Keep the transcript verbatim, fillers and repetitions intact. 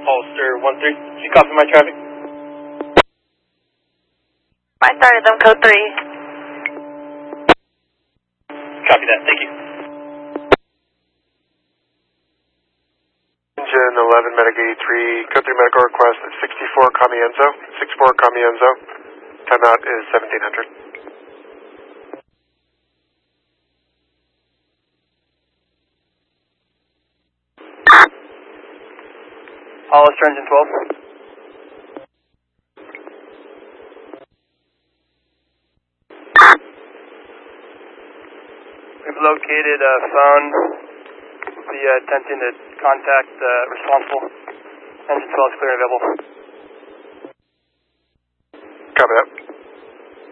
Holster one three. Did you copy my traffic? I started them code three. Copy that, thank you. Engine eleven, Medic eighty-three, code three medical request at sixty-four Comienzo. sixty-four Comienzo. Timeout is seventeen hundred. Hollister engine twelve. We've located a phone. We'll be uh, attempting to contact the uh, responsible. Engine twelve is clear and available. Copy that.